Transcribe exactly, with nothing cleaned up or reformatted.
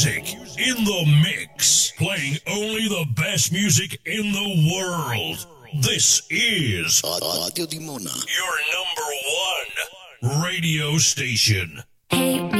music in the mix, playing only the best music in the world. This is Radio Dimona, your number one radio station.